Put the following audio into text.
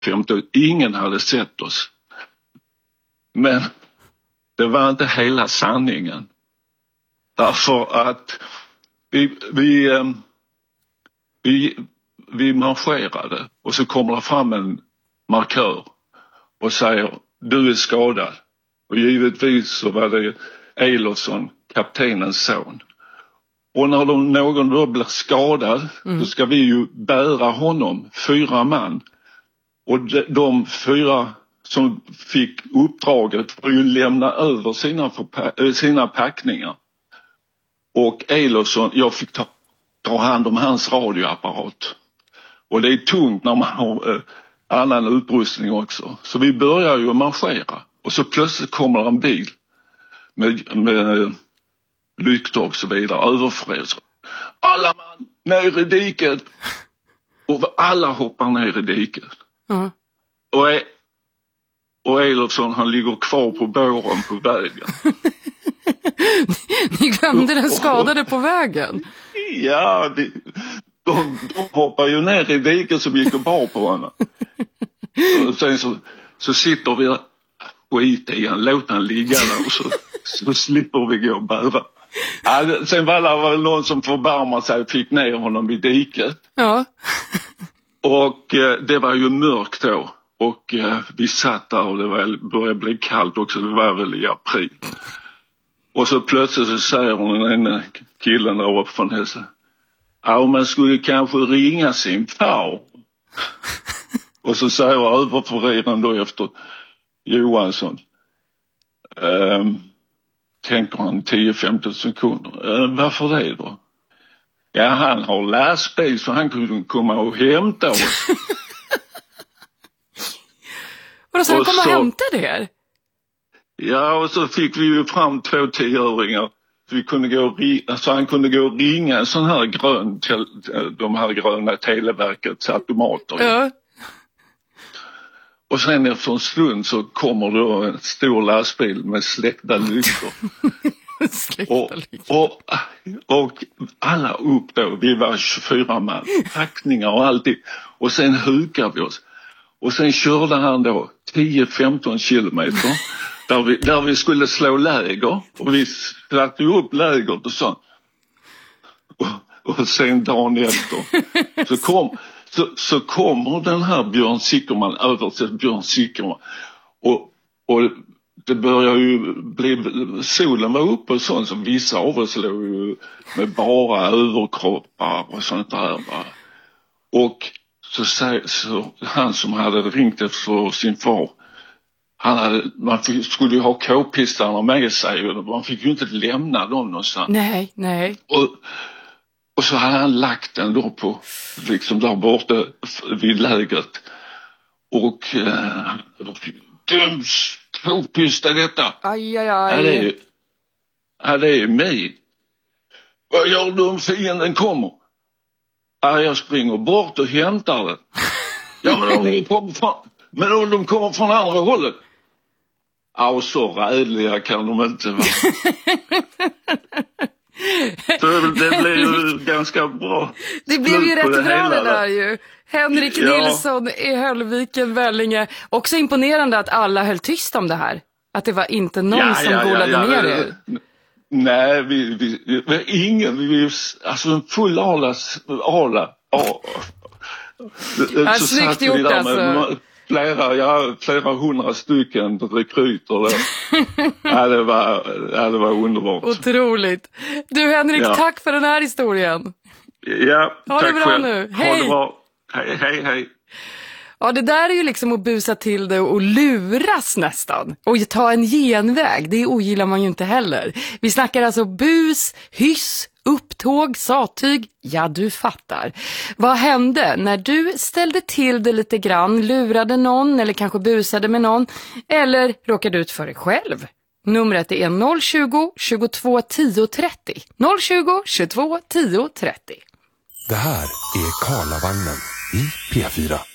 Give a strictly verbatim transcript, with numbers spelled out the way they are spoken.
femton. Ingen hade sett oss. Men det var inte hela sanningen. Därför att vi, vi, vi, vi marscherade och så kommer det fram en markör och säger du är skadad. Och givetvis så var det Elofsson, kaptenens son. Och när de, någon då blir skadad mm. då ska vi ju bära honom, fyra man. Och de, de fyra som fick uppdraget för att lämna över sina, förpa- sina packningar. Och Elofsson, jag fick ta, ta hand om hans radioapparat. Och det är tungt när man har eh, annan utrustning också. Så vi börjar ju marschera. Och så plötsligt kommer en bil med, med lyktor och så vidare, överfräs. Alla man ner i diket. Och alla hoppar ner i diket. Mm. Och, och Elofsson, han ligger kvar på båren på vägen. Ni glömde den skadade på vägen? Ja, de, de, de hoppar ju ner i diket som gick och bar på honom. Och sen så, så sitter vi skit i han, låt han ligga där och så, så slipper vi gå och bära. Ja, sen var det väl någon som förbarmade sig och fick ner honom i diket. Ja. Och eh, det var ju mörkt då. Och eh, vi satt där och det var, började bli kallt också, det var väl i april. Och så plötsligt så säger hon en killen där uppe från Hälsa. Ja, man skulle kanske ringa sin far. Och så säger överföraren då efter Johansson. Ehm, tänker han tio femton sekunder. Ehm, varför det då? Ja, han har lastbil så han kunde komma och hämta oss. Och så han kom och hämtade er? Ja, och så fick vi ju fram två tioöringar. Så vi kunde gå och ringa, alltså han kunde gå och ringa en sån här grön, de här gröna Televerkets automater. Ja. Och sen efter en stund så kommer då en stor lastbil med släckta lyktor. och, och, och alla upp då, vi var tjugofyra man, packningar och allting. Och sen hukar vi oss. Och sen körde han då tio femton kilometer där vi, där vi skulle slå läger. Och vi satte upp lägret och så. Och, och sen dagen efter så, kom, så, så kommer den här Björn Sickerman, översatt Björn Sickerman. Och, och det börjar ju bli, solen var uppe och sånt, så vissa av oss låg ju med bara överkroppar och sånt där. Va? Och så, så han som hade ringt efter sin far, han hade, man fick, skulle ju ha k-pistarna med sig och man fick ju inte lämna dem någonstans. Nej, nej. Och, och så hade han lagt den då på, liksom där borta vid lägret. Och eh, döms k-pista detta. Aj, aj, aj. Ja, det är, ja, det är mig. Vad gör du om fienden kommer? Ja, jag springer bort och hämtar den. Ja, men om de kommer från, men om de kommer från andra hållet. Ja, och så rädliga kan de inte vara. Så det blev ju ganska bra. Det blev ju rätt bra det där ju. Henrik ja. Nilsson i Höllviken, Vellinge. Också imponerande att alla höll tyst om det här. Att det var inte någon ja, som ja, golade ja, ja, ner er. Nej, vi, vi, vi ingen, vi, alltså en full alas, ala, ja. Ja, snyggt gjort alltså. Med flera, ja, flera hundra stycken rekryter. ja, det var, ja, det var underbart. Otroligt. Du Henrik, ja. Tack för den här historien. Ja, ha tack det bra själv. nu. Hej. Ha det bra. Hej, hej, hej. Ja, det där är ju liksom att busa till det och luras nästan. Och ta en genväg, det ogillar man ju inte heller. Vi snackar alltså bus, hyss, upptåg, sattyg. Ja, du fattar. Vad hände när du ställde till det lite grann, lurade någon eller kanske busade med någon eller råkade ut för dig själv? Numret är noll tjugo, tjugotvå, tio, trettio. noll tjugo, tjugotvå, tio, trettio. Det här är Karlavagnen i P fyra.